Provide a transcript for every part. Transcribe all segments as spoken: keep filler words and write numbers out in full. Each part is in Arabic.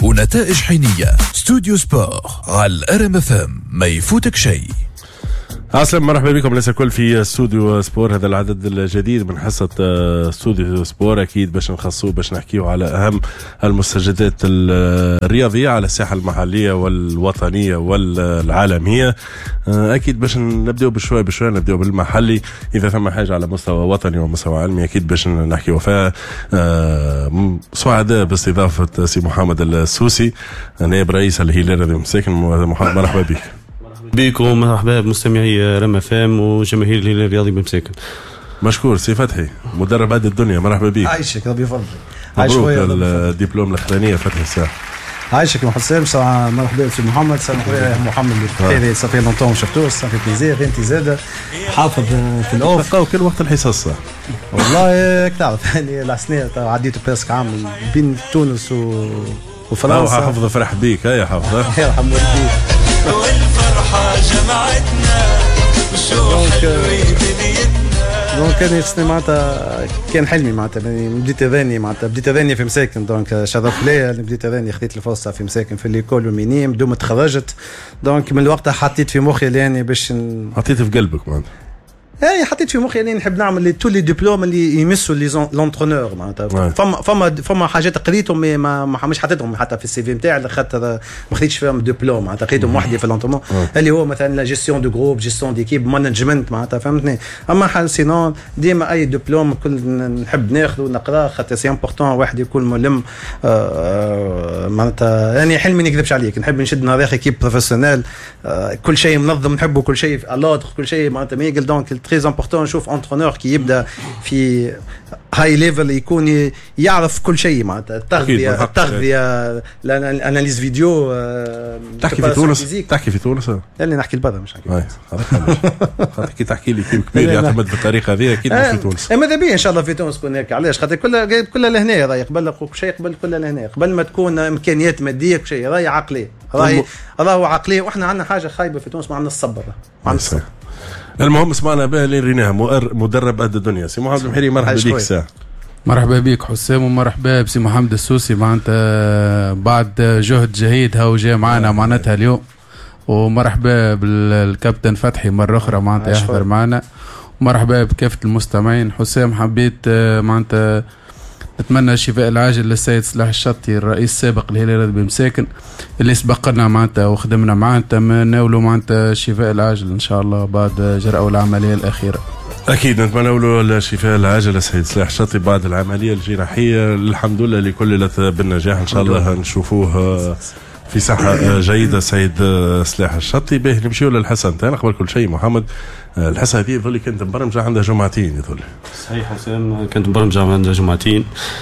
ونتائج حينية. استوديو سبور على الار ام اف ام، ما يفوتك شيء. عسلامة، مرحبا بكم الناس الكل في استوديو سبور. هذا العدد الجديد من حصة استوديو سبور، أكيد باش نخصوه باش نحكيه على أهم المستجدات الرياضية على الساحة المحلية والوطنية والعالمية. أكيد باش نبدأ بشوي بشوي، نبدأ بالمحلي. إذا ثم حاجة على مستوى وطني ومستوى علمي أكيد باش نحكيه فيها. سعداء باستضافة سي محمد السوسي، نائب رئيس الهلال الرياضي بمساكن. مرحبا بك. بكم، مرحبا بمستمعي رم اف ام وجماهير الهلال الرياضي بمساكن. مشكور سي فتحي، مدرب عاد الدنيا، مرحبا بك. عايشك، ربي يفضلك. مبروك الدبلوم الاخرانيه فتحي الساعه. عايشك يا حسام. مرحبا سي محمد. سلام خويا محمد الخيري، صافي لونتون ما شفتوش، صافي بليزير. انت زاده حافظ في الاوف تلقاو كل وقت الحصص. والله تعرف يعني السنه عديت بريسك عام بين تونس و وفرنسا. حافظ فرح بيك يا حافظ. يرحم والديك. والفرحة جمعتنا وشو حلوة بديتنا. دونك كان السنة معناتها كان حلمي معناتها بديت اغاني معناتها بديت اغاني في مساكن. دونك شرف ليا بديت اغاني، خديت الفرصة في مساكن في ليكول ومينيم دوم تخرجت. دونك من وقتها حطيت في مخي يعني باش ن... حطيت في قلبك معناتها. اي حطيت في مخي يعني نحب نعمل لي تو لي دبلوم اللي يمسوا لي لونترونور معناتها. فما فما فما حاجات قريتهم مي ما مش حطيتهم حتى في السي في نتاعي، خاطر ما خديتش فيهم دبلوم معناتها. قريتهم وحدي في اللونترونور اللي هو مثلا لا جيستيون دو جروب، جيستيون ديكيب، مانجمنت معناتها، فهمتني. اما حال سينون ديما اي دبلوم كل نحب ناخذه ونقراه، خاطر سي امبورطون واحد يكون ملم معناتها. يعني حلمي ما نكذبش عليك، نحب نشد نهار ايكيب بروفيسيونيل، كل شيء منظم، نحبه كل شيء الوتر، كل شيء معناتها ميقل. دونك تري امبورطون نشوف انترونور كي يبدا في هاي ليفل يكون يعرف كل شيء معناتها. التغذيه التغذيه الاناليز فيديو. تحكي في تونس تحكي في تونس يعني نحكي البرا مش نحكي خاطر كي تحكي لي كيف كبير يعتمد بالطريقه هذه اكيد في تونس. ماذا بيا ان شاء الله في تونس تكون هيك. علاش؟ خاطر كل كل لهنا راهي قبل كل شيء، قبل كل لهنا قبل ما تكون امكانيات ماديه كل شيء راهي عقليه، راهي راهو عقليه. واحنا عندنا حاجه خايبه في تونس، ما عندنا الصبر، ما عندنا الصبر. المهم سمعنا بها اللي ريناها مدرب قد الدنيا. سي محمد المحيري، مرحبا بك. ساعة مرحبا بك حسام، ومرحبا بسي محمد السوسي. معناتها بعد جهد جهيد هاو جاء معنا معناتها اليوم، ومرحبا بالكابتن فتحي مرة أخرى معناتها يحضر معنا، ومرحبا بكافة المستمعين. حسام حبيت معناتها نتمنى الشفاء العاجل للسيد صلاح الشطي، الرئيس السابق للهلال بمساكن اللي سبقنا معناتها وخدمنا معاه. نتمنى معناتها الشفاء العاجل ان شاء الله بعد جرأوا العمليه الاخيره. اكيد نتمنى له الشفاء العاجل للسيد صلاح الشطي بعد العمليه الجراحيه. الحمد لله لكل بالنجاح، ان شاء الله نشوفوه في صحة جيدة سيد صلاح الشطي. به نمشيو للحصة نتاعنا. قبل كل شيء محمد، الحصة هذه يظل كانت مبرمجة عندها جمعتين يظل. صحيح حسام، كانت مبرمجة عندها جمعتين.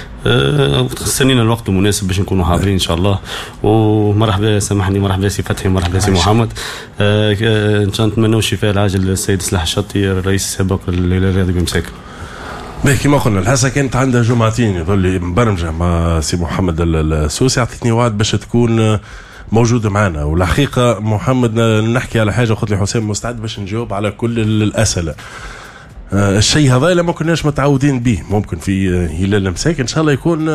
أه استنينا الوقت المناسب باش نكونوا حاضرين ان شاء الله. ومرحبا سامحني، مرحبا سي فتحي، مرحبا سي محمد. أه ان شاء الله نتمنوا الشفاء العاجل للسيد صلاح الشطي، الرئيس السابق للهلال الرياضي بمساكن. باهي كما قلنا الحصة كانت عندها جمعتين يظل مبرمجة مع سي محمد السوسي. عطيتني وعد باش تكون موجود معنا، والحقيقة محمد نحكي على حاجة قلت لي حسام مستعد باش نجاوب على كل الأسئلة. آه الشيء هذا ما كناش متعودين به، ممكن في هلال مساكن ان شاء الله يكون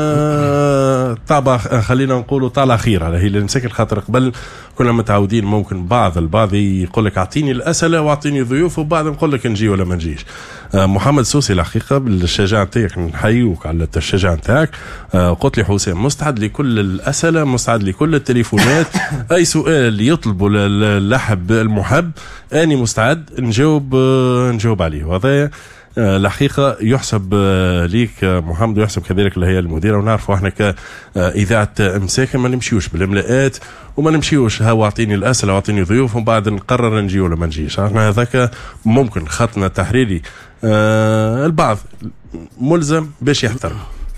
آه طابع خلينا نقولوا طالع خير على هلال مساكن. خاطر قبل كنا متعودين ممكن بعض البعض يقول لك اعطيني الاسئله واعطيني ضيوف وبعد نقول لك نجي ولا ما نجيش. آه محمد سوسي الحقيقه بالشجاعه نتاعك نحيوك على الشجاعه نتاعك. آه قلت لي حسام مستعد لكل الاسئله، مستعد لكل التليفونات، اي سؤال يطلبوا اللحب المحب اني مستعد نجاوب آه نجاوب عليه. وهذا الحقيقة يحسب ليك محمد ويحسب كذلك لهي المديرة. ونعرفوا احنا كإذاعة مساكن ما نمشيوش بالإملاءات وما نمشيوش ها واعطيني الأسئلة واعطيني ضيوف ومن بعد نقرر نجي ولا ما نجيش. احنا هذاك ممكن خطنا التحريري البعض ملزم باش يحترم.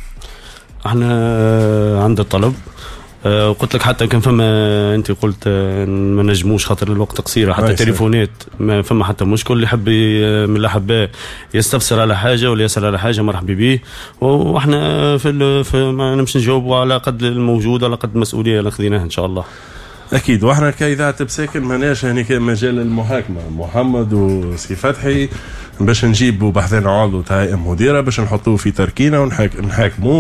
احنا عند الطلب أه قلت لك حتى كان فما انت قلت أه ما نجموش خاطر الوقت قصيره حتى تليفونات ما فما حتى مشكل. اللي يحب من الاحباء يستفسر على حاجه ولا يسال على حاجه مرحبا به. واحنا في, في ما نمشي نجاوبوا على قد الموجود على قد المسؤوليه اللي خذيناها ان شاء الله. اكيد. واحنا كاذاعه مساكن ماناش يعني كان مجال المحاكمه محمد وسي فتحي باش نجيبوا بحثنا عضو تاع مديره باش نحطوه في تركينا ونحاكموه.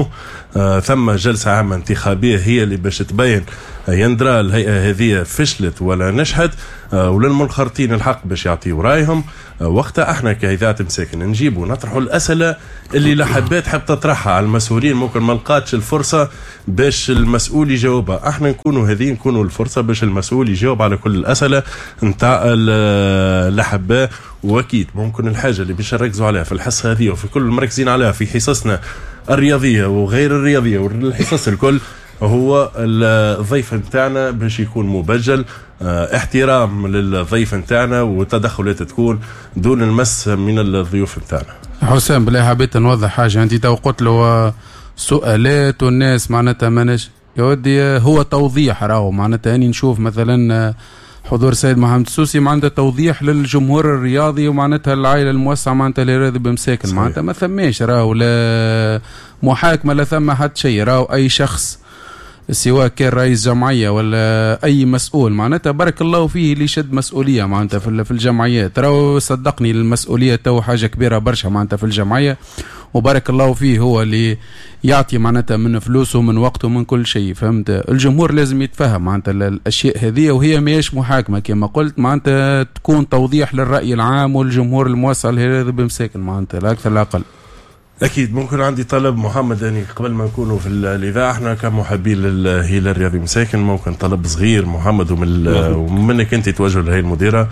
آه ثم جلسة عامة انتخابية هي اللي باش تبين يندرى الهيئة هذه فشلت ولا نجحت، آه وللمنخرطين الحق باش يعطيوا رايهم. آه وقتها احنا كإذاعة مساكن نجيبوا نطرحوا الأسئلة اللي لحبات حب تطرحها على المسؤولين، ممكن ما لقاتش الفرصة باش المسؤول يجاوبها، احنا نكونوا هذه نكونوا الفرصة باش المسؤول يجاوب على كل الأسئلة نتاع اللحبة. واكيد ممكن الحاجة اللي باش نركزوا عليها في الحصة هذه وفي كل مركزين عليها في حصصنا الرياضية وغير الرياضية والحصص الكل هو الضيف نتاعنا باش يكون مبجل، اه احترام للضيف نتاعنا وتدخلات تكون دون المس من الضيوف نتاعنا. حسام بالله حبيت نوضح حاجة، انت تو قلت له سؤالات والناس معناتها ماناش يا ودي، هو توضيح راهو معناتها اني نشوف مثلا حضور سيد محمد السوسي معناتها توضيح للجمهور الرياضي ومعناتها العائله الموسعه معناتها اللي راضي بمساكن معناتها ما ثماش راهو لا محاكمه لا ثم حتى شيء، راهو اي شخص سواء كان رئيس جمعيه ولا اي مسؤول معناتها بارك الله فيه اللي يشد مسؤوليه معناتها في الجمعيات، راهو صدقني المسؤوليه تو حاجه كبيره برشا معناتها في الجمعيه، وبارك الله فيه هو اللي يعطي معناتها من فلوسه من وقته من كل شيء، فهمت؟ الجمهور لازم يتفهم معناتها الاشياء هذه، وهي ماهيش محاكمه كما قلت معناتها تكون توضيح للراي العام والجمهور الموسع اللي بمساكن معناتها لا اكثر لا اقل. اكيد ممكن عندي طلب محمد، يعني قبل ما نكونوا في الاذاعه احنا كمحبين للهلال الرياضي مساكن ممكن طلب صغير محمد ومن ومنك انت توجه لهي المديره،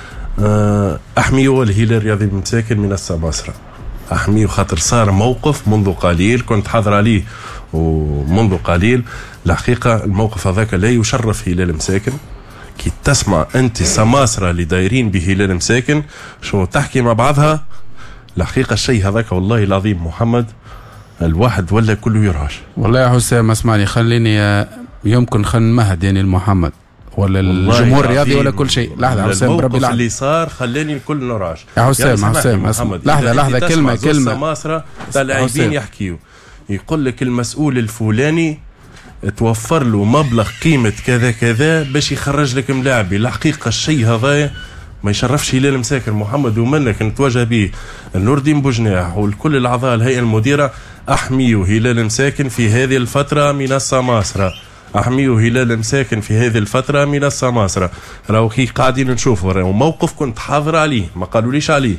احميوا الهلال الرياضي مساكن من السماسره، احميه خاطر صار موقف منذ قليل كنت حاضر عليه ومنذ قليل الحقيقه الموقف هذاك لا يشرف هلال مساكن. كي تسمع انت سماسره اللي دايرين بهلال مساكن شو تحكي مع بعضها، الحقيقه الشيء هذاك والله العظيم محمد الواحد ولا كله يرهش. والله يا حسام اسمعني خليني يمكن خل نمهد يعني المحمد ولا الجمهور الرياضي ولا كل شيء. لحظه حسام بربي لحظه اللي صار خلاني الكل نراش يا حسام. حسام لحظه لحظه كلمه كلمه ماسره تاع لاعبين يحكيوا يقول لك المسؤول الفلاني توفر له مبلغ قيمه كذا كذا باش يخرج لك ملاعبي. الحقيقه الشيء هذا ما يشرفش هلال مساكن محمد، ومنك نتواجه به نور الدين بوجناح والكل الاعضاء الهيئه المديره، احميوا هلال مساكن في هذه الفتره من السماسره، احميوا هلال مساكن في هذه الفتره من السماسره. راهو كي قاعدين نشوفوا راهو موقف كنت حاضر عليه ما قالوليش عليه.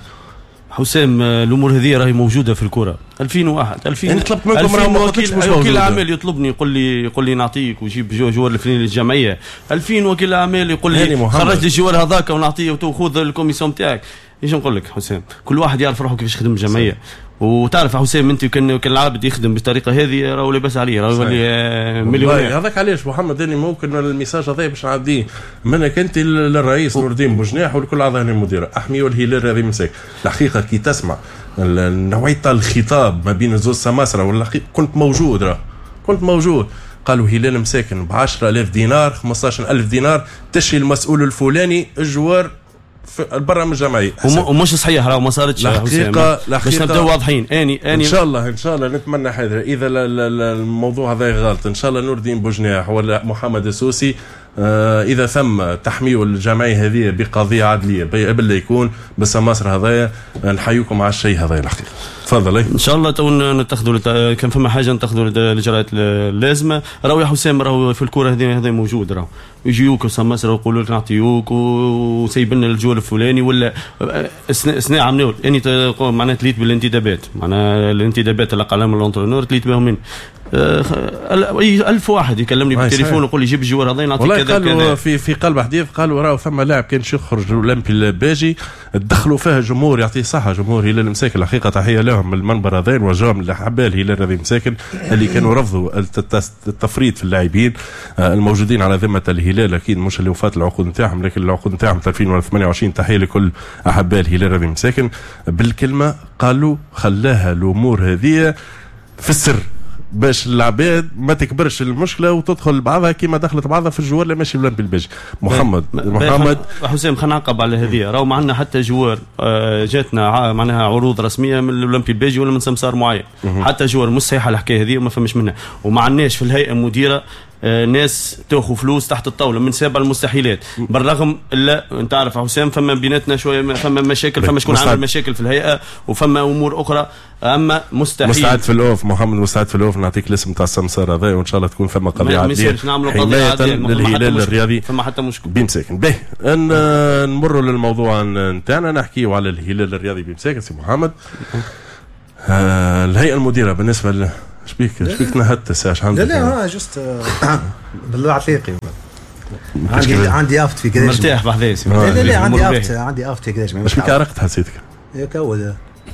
حسام الامور هذه راهي موجوده في الكره ألفين وواحد ألفين انا طلبت منكم راهو ما قلتش مش موجوده. وكيل اعمال يطلبني يقول لي يقول لي نعطيك وجيب جوار الفلاني للجمعيه ألفين وكيل اعمال يقول لي خرج لي الجوار هذاك ونعطيه وخذ الكوميسيون تاعك. ايش نقول لك حسام، كل واحد يعرف روحه كيفاش يخدم الجمعيه. وتعرف حسام انت كان كان العابد يخدم بالطريقه هذه راهو لاباس عليه راهو يولي مليونير. هذاك علاش محمد اني ممكن الميساج هذا باش نعديه منك انت للرئيس نور الدين بوجناح ولكل اعضاء المديره، احميوا الهلال هذه مساك. الحقيقه كي تسمع نوعيه الخطاب ما بين الزوز سماسره ولا كنت موجود راه كنت موجود قالوا هلال مساكن ب عشرة آلاف دينار خمسة عشر ألف دينار تشي المسؤول الفلاني الجوار برا من الجمعيه ومش صحيح راهو ما صارتش. الحقيقه باش نبداو واضحين. اني اني ان شاء الله ان شاء الله نتمنى حاضر اذا الموضوع هذا غلط ان شاء الله نور الدين بوجناح ولا محمد السوسي آه اذا ثم تحميه الجمعيه هذه بقضيه عدليه بالله يكون بالسماسره هذايا نحييكم على الشيء هذا. الحقيقه تفضل ان شاء الله تو نتخذوا كان فما حاجه نتخذوا الاجراءات اللازمه. راهو يا حسام راهو في الكره هذه هذا موجود راهو يجيوك وسماسره ويقولوا لك نعطيوك وسيب لنا الجول الفلاني ولا اثناء عملوا يعني معناتها تليت بالانتدابات معناها الانتدابات اللي قال لهم الانترونور تليت بهم من ألف واحد يكلمني بالتليفون ويقول لي جيب الجوار هذا نعطيك كذا كذا. قالوا في في قلب حديث قالوا راهو ثم لاعب كان يخرج الاولمبي الباجي دخلوا فيها جمهور يعطيه صحه جمهور هلال مساكن. الحقيقه تحيه لهم من المنبر هذين وجاهم لحبال هلال هذين مساكن اللي كانوا رفضوا التفريط في اللاعبين الموجودين على ذمه الهلال. اكيد مش اللي وفات العقود نتاعهم لكن العقود نتاعهم ألفين وثمانية وعشرين. تحيه لكل احبال هلال هذين مساكن. بالكلمه قالوا خلاها الامور هذه في السر باش العباد ما تكبرش المشكله وتدخل بعضها كما دخلت بعضها في الجوار اللي ماشي بلان بالباجي. محمد محمد حسام خلينا نعقب على هذه. راهو معنا حتى جوار جاتنا معناها عروض رسميه من الاولمبي الباجي ولا من سمسار معين حتى جوار مش صحيحه الحكايه هذه وما فهمش منها وما عندناش في الهيئه المديره آه ناس تاخذ فلوس تحت الطاوله من سبب المستحيلات. بالرغم لا انت عارف حسام فما بيناتنا شويه فما مشاكل، فما شكون عامل مشاكل في الهيئه وفما امور اخرى، اما مستحيل. مستعد في الاوف محمد، مستعد في الاوف نعطيك الاسم تاع السمسار هذا وان شاء الله تكون فما قضيه عاديه حمايه للهلال الرياضي فما حتى مشكل بمساكن. باهي نمروا للموضوع نتاعنا نحكيوا على الهلال الرياضي بمساكن. سي محمد آه الهيئه المديره بالنسبه ل شبيك شبيك تنهدت ساعه عندك؟ لا لا جست بالله عتيقي عندي عندي افت في كذا مرتاح بحذاس. لا لا لا عندي افت عندي افت في كذا مش بك عرقت حسيتك يا كود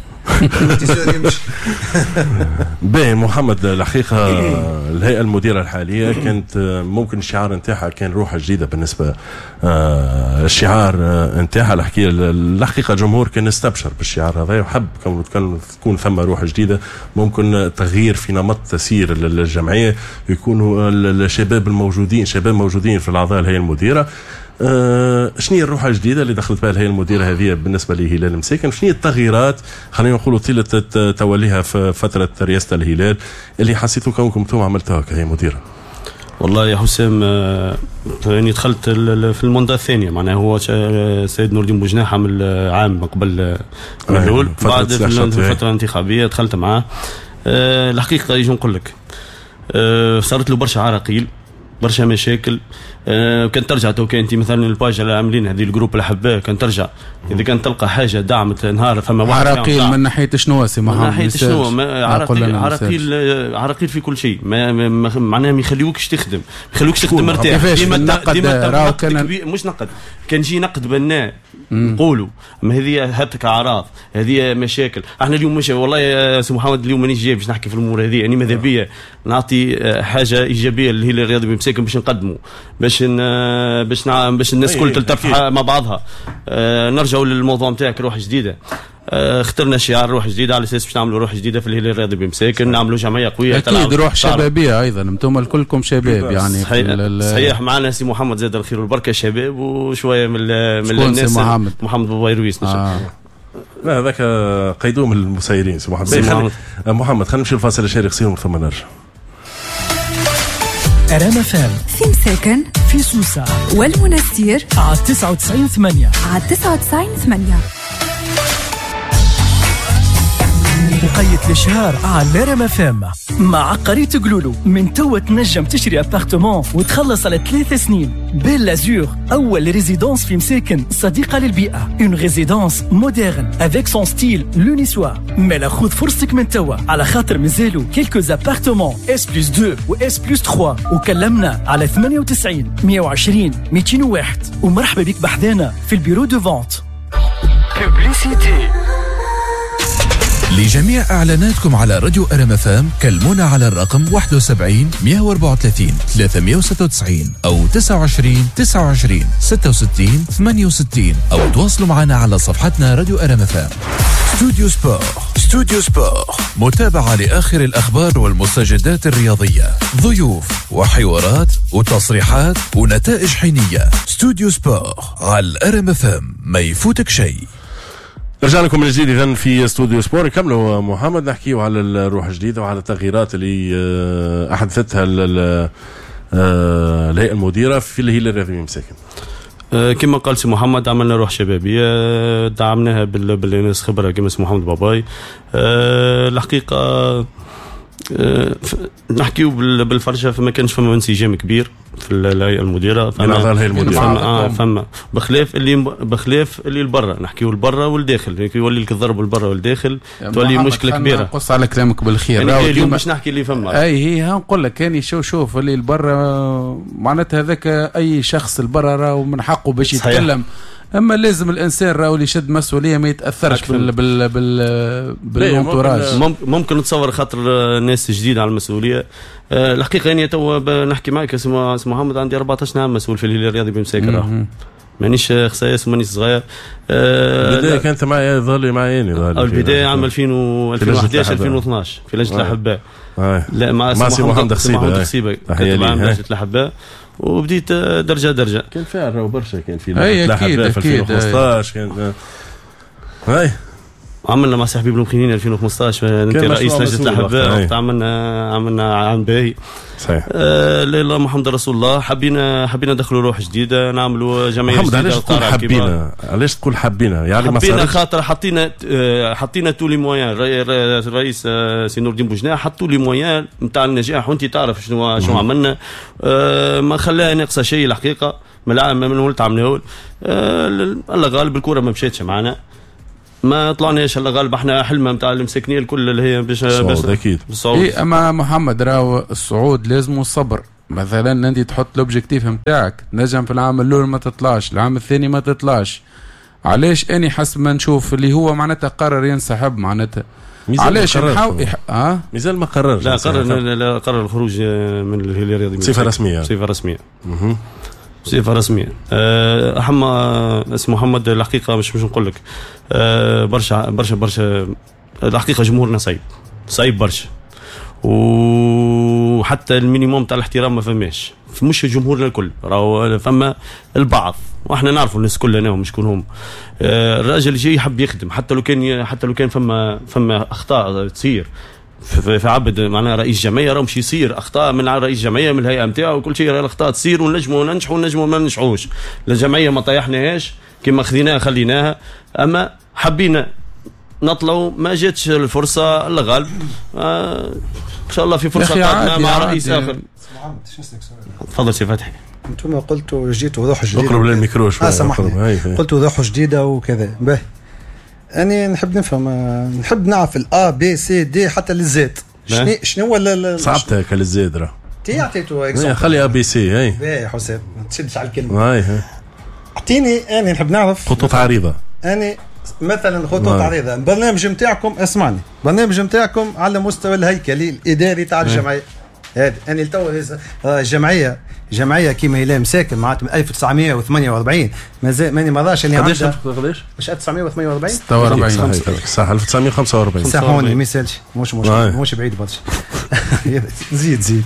باهي محمد الحقيقه الهيئه المديره الحاليه كانت ممكن الشعار نتاعها كان روح جديده بالنسبه آه الشعار نتاعها الحكي الحقيقه الجمهور كان استبشر بالشعار هذا وحب كان تكون ثم روح جديده ممكن تغيير في نمط تسيير الجمعيه يكونوا الشباب الموجودين شباب موجودين في الاعضاء الهيئه المديره. آه شنو هي الروح الجديده اللي دخلت بها الهيئه المديره هذه بالنسبه لهلال مساكن؟ شنو هي التغييرات خلينا نقولوا طيله توليها في فتره رئاسه الهلال اللي حسيتوا كونكم انتم عملتوها كهيئه مديره؟ والله يا حسام آه يعني دخلت في المنطقه الثانيه، معناها هو سيد نور الدين بوجناح عمل عام قبل الاول بعد في الفتره الانتخابيه دخلت معاه. آه الحقيقه يجي نقول لك آه صارت له برشا عراقيل برشا مشاكل. آه كان ترجع تو كان انت مثلا الباج اللي عاملين هذه الجروب الاحباء كان ترجع اذا كان تلقى حاجه دعمت نهار فما واحد عراقيل من ناحيه شنو سي محمد؟ من ناحيه شنو عراقيل عراقيل عراقيل في كل شيء معناها ما يخليوكش تخدم ما يخليوكش تخدم مرتاح. ديما ديما مش نقد كان يجي نقد بناء نقولوا ما هذه هاتك اعراض هذه مشاكل. احنا اليوم مش والله يا سي محمد اليوم مانيش جاي باش نحكي في الامور هذه، يعني ماذا بيا نعطي حاجه ايجابيه اللي هي الرياضي بمساكن باش نقدموا باش باش باش الناس كل تلتف مع بعضها. آه نرجعوا للموضوع نتاعك روح جديده. آه اخترنا شعار روح جديده على اساس باش نعملوا روح جديده في الهلال الرياضي بمساكن، نعملوا جمعيه قويه اكيد روح شبابيه ايضا انتم الكلكم شباب يعني صحيح, صحيح معنا سي محمد زاد الخير والبركه شباب وشويه من من الناس محمد محمد بويرويس آه. لا هذاك قيدوم المسيرين سي محمد. محمد محمد خلينا نمشي الفاصل الشهري قصير ثم نرجع. أرام فام في مساكن في سوسة والمنستير على تسعة وتسعين ثمانية على تسعة وتسعين ثمانية. وقيت الشهر على أرام فام مع عقارية قلولو. من توا تنجم تشتري ابارتمون وتخلص على ثلاث سنين. بيل لازور أول ريزيدونس في مساكن صديقة للبيئة. اون ريزيدونس مودرن افيك سون ستيل لونيسوا. مالا خذ فرصتك من توا على خاطر مازالو كيلكوز ابارتمون اس بلس اثنين و اس بلس ثلاثة. وكلمنا على ثمانية وتسعين مية وعشرين مئتين وواحد. ومرحبا بك بحذانا في البيرو دو فونت. بوبليسيتي لجميع إعلاناتكم على راديو أرام فام كلمونا على الرقم واحد وسبعين مئة وأربعة وثلاثين ثلاثمئة وستة وتسعين أو تسعة وعشرين تسعة وعشرين ستة وستين ثمانية وستين أو تواصلوا معنا على صفحتنا راديو أرام فام. استوديو سبور استوديو سبور متابعة لآخر الأخبار والمستجدات الرياضية، ضيوف وحوارات وتصريحات ونتائج حينية. استوديو سبور على أرام فام ما يفوتك شيء. رجعنا لكم من جديد اذا في استوديو سبور. كملوا محمد نحكيوا على الروح الجديده وعلى التغييرات اللي احدثتها الهيئه المديره في الهلال الرياضي مساكن. كما قال سي محمد عملنا روح شبابيه دعمناها بالناس خبره كما سي محمد باباي. الحقيقه نحكيو بالفرشه فما كانش فما انسجام كبير في الهيئه المديره. فما الهيئه المديره فما, فما بخلاف اللي بخلاف اللي لبرا نحكيو لبرا والداخل يولي لك الضرب البرا والداخل تولي مشكله كبيره. قص على كلامك بالخير يعني اليوم باش نحكي اللي فما اي هي نقول لك كان شوف شوف اللي لبرا معناتها هذاك اي شخص لبرا راهو من حقه باش يتكلم. اما لازم الانسان راهو اللي يشد مسؤوليه ما يتاثرش بال بال بال بالانتوراج. ممكن, ممكن نتصور خاطر ناس جديده على المسؤوليه. أه الحقيقه يعني تو نحكي معك اسمه محمد عندي أربعة عشر عام مسؤول في الهلال الرياضي بمساكن راهو مانيش خصايص ومانيش صغير. أه البدايه كانت معي ظل معي انا البدايه عام ألفين وأحد عشر ألفين واثني عشر في لجنه الاحباء. لا مع سي محمد خصيبه كنت مع لجنه الاحباء وبديت درجه درجه. كان فيها راهو برشا كان في لجنه الاحباء في ألفين وخمسطاش كان هاي عملنا مع صاحبي بالمخينين ألفين وخمسطاش انت رئيس لجنه الاحباء، عملنا عملنا عام باهي صحيح. آه لا لا محمد رسول الله. حبينا حبينا ندخلوا روح جديده، نعملوا جمعيه محمد. جديده. علاش تقول حبينا؟ علاش تقول حبينا؟ يعني حبينا خاطر حطينا حطينا تو لي مويان. الرئيس سي نور الدين بوجناح حطوا لي مويان نتاع النجاح، وانت تعرف شنو شنو عملنا. آه ما خلاها ناقصه شيء الحقيقه من العام من ولت عام نقول آه الله غالب الكره ما مشاتش معنا، ما طلعناش الله غالب. احنا حلمه نتاع المساكنيه الكل اللي هي باش باش اكيد اي. اما محمد راهو الصعود لازم الصبر. مثلا انت تحط الاوبجيكتيف نتاعك نجم في العام الاول ما تطلعش، العام الثاني ما تطلعش. علاش اني حسب ما نشوف اللي هو معناتها قرر ينسحب معناتها علاش نحاول اه مازال ما قررش. لا قرر لا قرر الخروج من الهلال الرياضي بصفه رسميه بصفه رسميه اها بصفه رسميه. أه احمى اسمه محمد الحقيقه مش مش نقول لك أه برشا برشا برشا الحقيقه جمهورنا صعيب صعيب برشا، وحتى المينيموم تاع الاحترام ما فماش، مش جمهورنا الكل راهو فما البعض، واحنا نعرفوا الناس كلنا مش شكون هم. أه الراجل جاي يحب يخدم، حتى لو كان حتى لو كان فما فما اخطاء تصير في عبد معناها رئيس جمعيه، راه مش يصير اخطاء من رئيس جمعيه من الهيئه نتاعو وكل شيء، الاخطاء تصير ونجموا ننجحوا ونجموا ما ننجحوش. الجمعيه ما طيحناهاش كما خذيناها خليناها، اما حبينا نطلعوا ما جاتش الفرصه الله غالب. آه ان شاء الله في فرصه قادمه مع رئيس اخر. تفضل سي فتحي. انتم قلتوا جيتوا روح جديده. اقرب للميكرو شويه. آه سامحني. قلتوا روح جديده وكذا باهي. أنا نحب نفهم، نحب نعرف الأ بي سي دي حتى للزيت شنو شنو هو صعبت هكا للزيت راه تي عطيتو اكزومبل. خلي ا بي سي هاي باهي حسام ما تشدش على الكلمه. هاي اعطيني انا نحب نعرف خطوط عريضه. أنا مثلا خطوط عريضه البرنامج نتاعكم اسمعني، البرنامج نتاعكم على مستوى الهيكلي الاداري تاع الجمعيه هذه. أنا تو جمعيه جمعيه كيما هي مساكن معناتها من ألف وتسعمائة وثمانية وأربعين مازال ماني ماذاش اللي عندها قداش مش ألف وتسعمائة وثمانية وأربعين ستة وأربعين صح ألف وتسعمائة وخمسة وأربعين صحوني ما يسالش مش مش مش بعيد برشا. زيد زيد.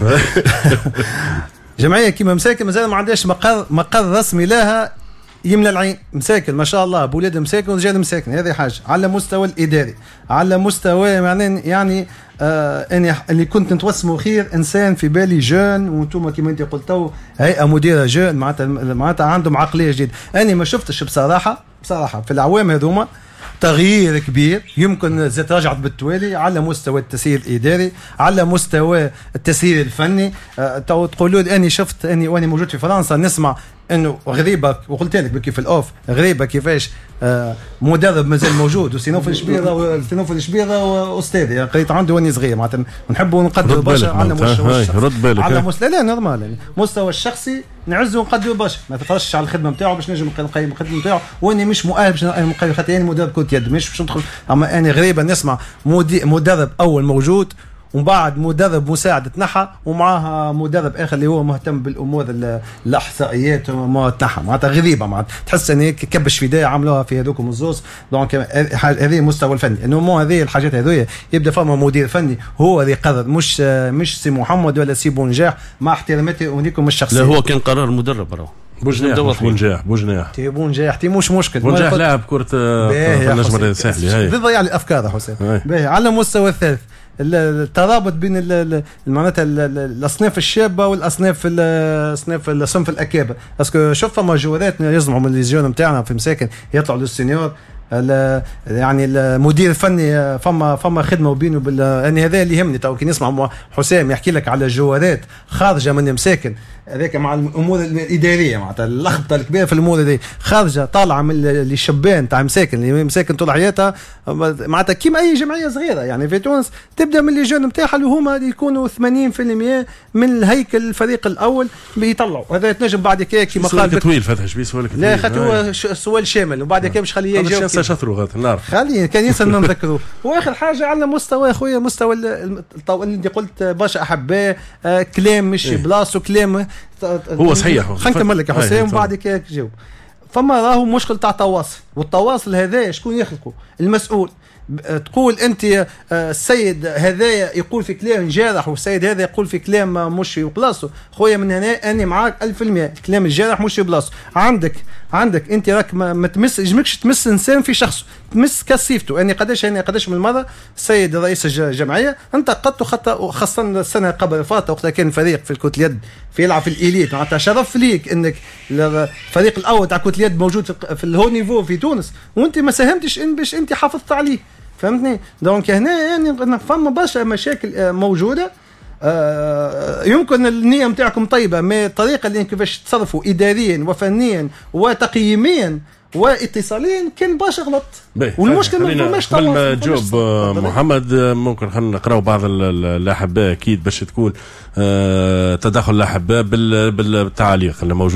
جمعيه كيما مساكن مازال ما عندهاش مقر مقر رسمي لها يملى العين. مساكن ما شاء الله بولاد مساكن ورجال مساكن، هذه حاجه على مستوى الاداري. على مستوى يعني يعني آه اني اللي كنت نتوسموا خير انسان في بالي جون، وانتم كما انت قلتوا هيئه مديره جون معناتها معناتها عندهم عقليه جديده. انا ما شفتش بصراحه بصراحه في العوام هذوما تغيير كبير. يمكن زاد رجعت بالتوالي على مستوى التسيير الاداري، على مستوى التسيير الفني. أه تقولوا لي اني شفت اني وانا موجود في فرنسا نسمع انه غريبه، وقلت لك بكي في الاوف غريبه كيفاش آه مدرب مازال موجود وسينوف الشبيره وسينوف الشبيره واستاذي يعني قريت عنده واني صغير معناتها نحبوا نقدروا برشا على مستوى رد بالك على مستوى لا نورمال يعني مستوى الشخصي نعزوا ونقدروا برشا، ما تفرجش على الخدمه نتاعو باش نجم نقيم الخدمه نتاعو، واني مش مؤهل باش نقيم خاطر اني مدرب كره يد مش باش ندخل. اما انا غريبه نسمع مدرب اول موجود ومن بعد مدرب مساعد تنحى ومعاها مدرب اخر اللي هو مهتم بالامور الاحصائيات وما تنحى معناتها غريبه معناتها تحس ان هيك كبش في دايه عملوها في هذوكم الزوز. دونك هذه مستوى الفني انه مو هذه الحاجات هذويا يبدا فما مدير فني هو اللي يقرر مش مش سي محمد ولا سي بونجاح مع احتراماتي وليكم الشخصيه. لا هو كان قرار مدرب راهو بوجناح بونجاح بونجاح تي بونجاح تي مش مشكل بونجاح لاعب كره النجم الساحلي هاي بيضيع لي الافكار حسين. باهي على المستوى الثالث الترابط بين معناتها الاصناف الشابه والاصناف الاصناف الصنف الاكابر. باسكو شوف فما جوارات يزمعوا من الليزيون نتاعنا في مساكن يطلعوا للسينيور يعني المدير الفني فما فما خدمه وبينه بال يعني هذا اللي يهمني. تو كي نسمع حسام يحكي لك على جوارات خارجه من مساكن هذاك مع الامور الاداريه معناتها اللخبطه الكبيره في الامور هذه خارجه طالعه من اللي شبان تاع مساكن اللي مساكن طول حياتها معناتها كيما اي جمعيه صغيره يعني في تونس تبدا من اللجان نتاعها اللي هما يكونوا ثمانين بالمئة من الهيكل الفريق الاول بيطلعوا. هذا تنجم بعد كده كيما قال طويل فتح شبيه سؤالك لا خاطر هو سؤال شامل وبعد كده مش خليه يجاوب شطروا غات النار خليه كان ينسى نذكروه. واخر حاجه على مستوى اخويا مستوى اللي قلت برشا احباء آه كلام مش بلاصه كلام هو صحيح. خلينا نكمل لك يا حسين وبعد كده جاوب. فما راهو مشكل تاع تواصل، والتواصل هذا شكون يخلقه؟ المسؤول. تقول انت السيد هذايا يقول في كلام جارح والسيد هذا يقول في كلام مش في بلاصتو، خويا من هنا اني معاك ألف في المية، الكلام الجارح مش في بلاصتو. عندك عندك انت راك ما, ما تمس يجمكش تمس انسان في شخصه، تمس كصيفته. اني قداش اني قداش من مره السيد رئيس الجمعيه انتقدته خطا، خاصه السنه قبل فاتت وقتها كان فريق في الكره اليد في يلعب في الاليت، معناتها شرف ليك انك الفريق الاول تاع كره اليد موجود في الهو نيفو في تونس وانت ما ساهمتش ان باش انت حافظت عليه، فهمتني؟ دونك هنا يعني فما برشا مشاكل موجوده. آه يمكن النيه نتاعكم طيبه، ما الطريقه اللي كيفاش تصرفوا اداريا وفنيا وتقييميا واتصاليا كان برشا غلط، والمشكل ما فماش قبل ما تجاوب محمد ممكن خلينا نقراو بعض الاحباء اكيد باش تكون آه تدخل الاحباء بالتعليق اللي موجود